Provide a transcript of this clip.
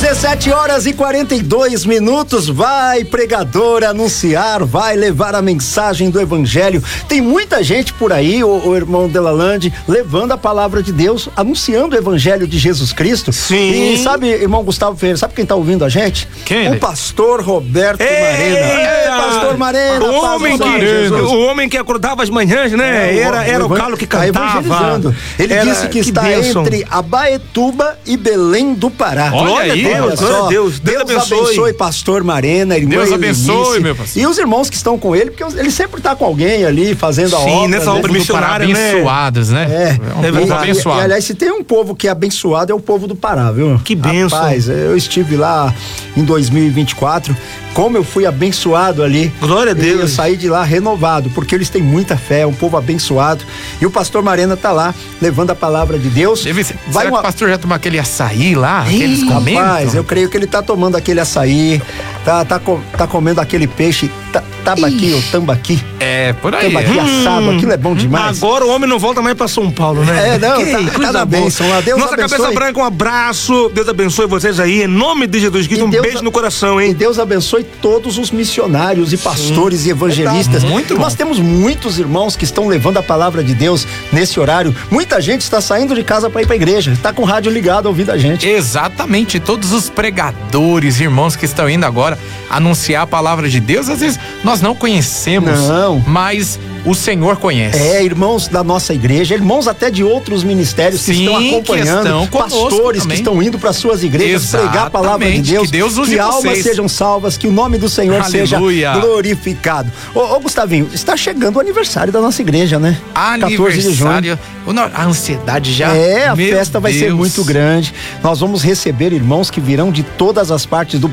17h42. Vai, pregador, anunciar, vai levar a mensagem do evangelho. Tem muita gente por aí, o irmão Delalande, levando a palavra de Deus, anunciando o evangelho de Jesus Cristo. Sim. E sabe, irmão Gustavo Ferreira, sabe quem tá ouvindo a gente? Quem? O pastor Roberto Marena. Pastor Marena, o homem que acordava às manhãs, né? Era o galo que cantava. Ele disse que está entre Abaetuba e Belém do Pará. Olha aí, glória a Deus. Deus abençoe pastor Marena, irmão. Deus abençoe, meu pastor. E os irmãos que estão com ele, porque ele sempre está com alguém ali fazendo a obra. Sim, nessa obra missionária, né? Abençoados, né? É verdade. E, aliás, se tem um povo que é abençoado, é o povo do Pará, viu? Que bênção. Rapaz, eu estive lá em 2024, como eu fui abençoado ali. Glória a Deus. Eu saí de lá renovado, porque eles têm muita fé, um povo abençoado. E o pastor Marena tá lá, levando a palavra de Deus. Será que o pastor já tomou aquele açaí lá? Aqueles comentam? Rapaz, eu creio que ele tá tomando aquele açaí, tá comendo aquele peixe, tabaqui ou tambaqui. É, por aí. Tambaqui assado, aquilo é bom demais. Agora o homem não volta mais pra São Paulo, né? Tá na bênção lá. Deus Nossa abençoe. Cabeça Branca, um abraço. Deus abençoe vocês aí, em nome de Jesus Cristo. Um beijo no coração, hein? E Deus abençoe todos os missionários e pastores e evangelistas. Muito bom. Nós temos muitos irmãos que estão levando a palavra de Deus nesse horário. Muita gente está saindo de casa para ir para a igreja, está com o rádio ligado ouvindo a gente. Exatamente, todos os pregadores, irmãos que estão indo agora anunciar a palavra de Deus, às vezes nós não conhecemos, mas o Senhor conhece. Irmãos da nossa igreja, irmãos até de outros ministérios que estão acompanhando, pastores que estão indo para suas igrejas pregar a palavra de Deus, que almas sejam salvas, que o nome do Senhor seja glorificado. Ô Gustavinho, está chegando o aniversário da nossa igreja, né? Aniversário, a ansiedade já. A festa vai ser muito grande. Nós vamos receber irmãos que virão de todas as partes do